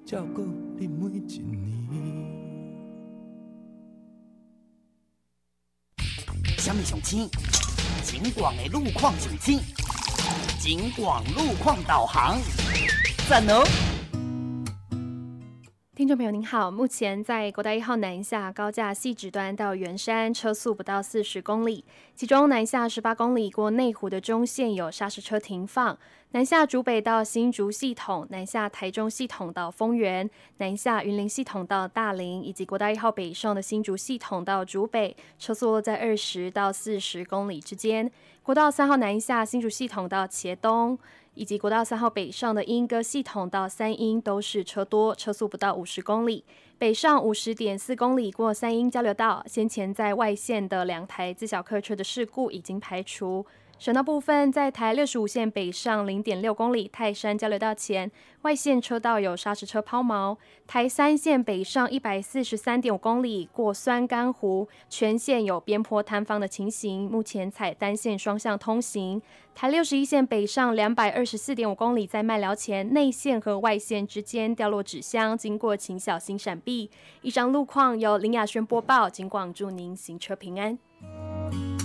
照顾你每一年。 什么上青？景广的路况上青，景广路况导航，赞哦！ 听众朋友您好，目前在国道1号南下高架汐止段到圆山，车速不到40公里，其中南下18公里过内湖的中线有砂石车停放，南下竹北到新竹系统，南下台中系统到丰原，南下云林系统到大林，以及国道1号北上的新竹系统到竹北，车速落在20到40公里之间。国道3号南下新竹系统到茄东，以及国道3号北上的莺歌系统到三鶯都是车多，车速不到50公里。北上50.4公里过三鶯交流道，先前在外线的2台自小客车的事故已经排除。省道部分，在台65线北上0.6公里泰山交流道前，外线车道有砂石车抛锚；台3线北上143.5公里过酸甘湖，全线有边坡坍方的情形，目前采单线双向通行。台61线北上224.5公里，在麦寮前内线和外线之间掉落纸箱，经过请小心闪避。以上路况由林雅轩播报，警广祝您行车平安。